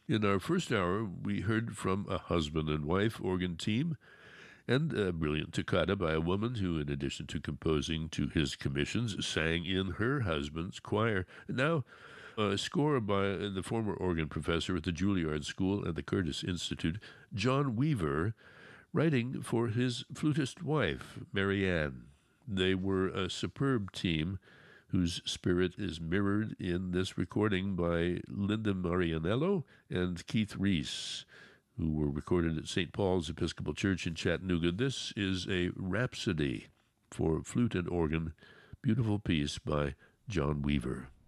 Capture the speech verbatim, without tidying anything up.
In our first hour, we heard from a husband and wife organ team and a brilliant toccata by a woman who, in addition to composing to his commissions, sang in her husband's choir. Now, a score by the former organ professor at the Juilliard School and the Curtis Institute, John Weaver, writing for his flutist wife, Marianne. They were a superb team whose spirit is mirrored in this recording by Linda Marianello and Keith Reese, who were recorded at Saint Paul's Episcopal Church in Chattanooga. This is a rhapsody for flute and organ, beautiful piece by John Weaver.